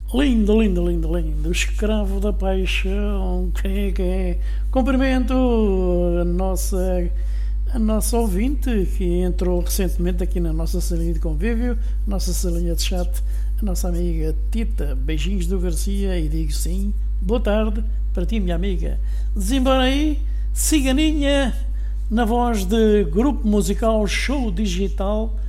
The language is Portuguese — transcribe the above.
Lindo, lindo, lindo, lindo. Escravo da paixão. Quem é? Cumprimento a nossa ouvinte que entrou recentemente aqui na nossa salinha de convívio, nossa salinha de chat, a nossa amiga Tita. Beijinhos do Garcia e digo sim, boa tarde para ti, minha amiga. Desembora aí, ciganinha, na voz de grupo musical Show Digital.